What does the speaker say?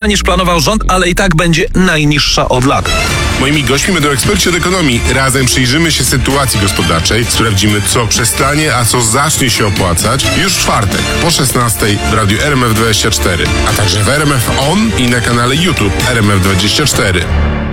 niż planował rząd, ale i tak będzie najniższa od lat. Moimi gośćmi będą eksperci od ekonomii. Razem przyjrzymy się sytuacji gospodarczej, sprawdzimy, co przestanie, a co zacznie się opłacać już w czwartek po 16:00 w radiu RMF24, a także w RMF On i na kanale YouTube RMF24.